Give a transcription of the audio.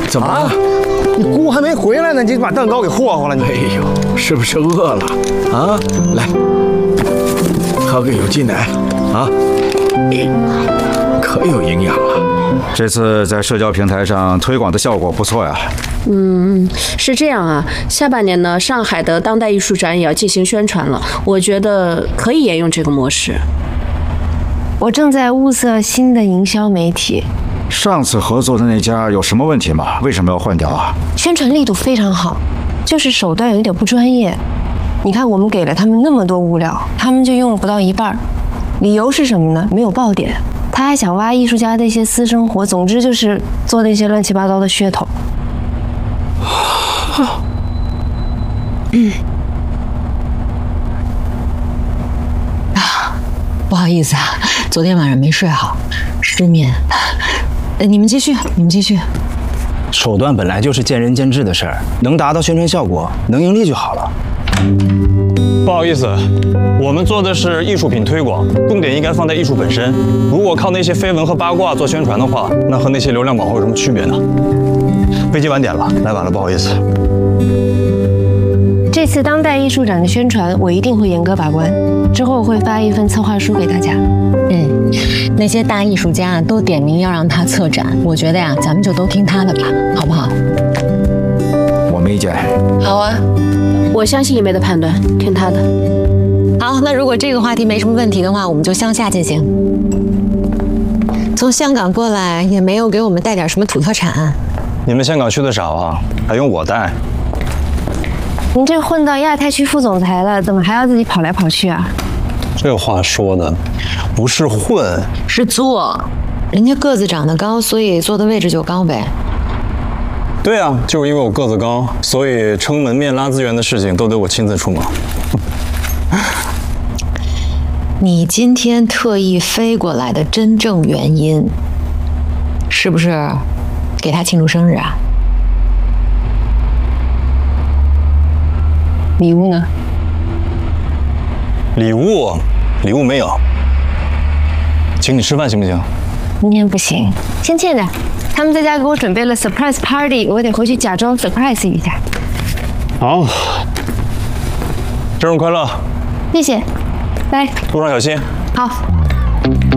怎么了？ 你姑还没回来呢，你就把蛋糕给霍霍了你。 哎呦，是不是饿了啊？来，喝个有机奶啊，可有营养了。 这次在社交平台上推广的效果不错呀。 是这样啊。下半年呢，上海的当代艺术展也要进行宣传了，我觉得可以沿用这个模式。 我正在物色新的营销媒体。 上次合作的那家有什么问题吗？为什么要换掉啊？ 宣传力度非常好，就是手段有点不专业。你看，我们给了他们那么多物料，他们就用不到一半。理由是什么呢？没有爆点。他还想挖艺术家的一些私生活，总之就是做那些乱七八糟的噱头。 不好意思啊，昨天晚上没睡好，失眠。你们继续。 手段本来就是见仁见智的事儿，能达到宣传效果，能盈利就好了。 不好意思，我们做的是艺术品推广，重点应该放在艺术本身。如果靠那些绯闻和八卦做宣传的话，那和那些流量网红有什么区别呢？飞机晚点了，来晚了，不好意思。 这次当代艺术展的宣传，我一定会严格把关，之后会发一份策划书给大家。 那些大艺术家都点名要让他策展，我觉得呀，咱们就都听他的吧，好不好？ 我没意见。 好啊，我相信一梅的判断，听她的。 好，那如果这个话题没什么问题的话，我们就向下进行。从香港过来也没有给我们带点什么土特产。 你们香港去的少啊，还用我带？ 您这混到亚太区副总裁了，怎么还要自己跑来跑去啊？ 这话说的，不是混， 是坐。人家个子长得高，所以坐的位置就高呗。 对啊，就是因为我个子高，所以撑门面拉资源的事情都得我亲自出马。 你今天特意飞过来的真正原因，是不是给他庆祝生日啊？ 礼物呢？ 礼物没有，请你吃饭行不行？ 明天不行，先欠着。他们在家给我准备了 surprise party， 我得回去假装 surprise 一下。 好，生日快乐！ 谢谢，拜。 路上小心。 好。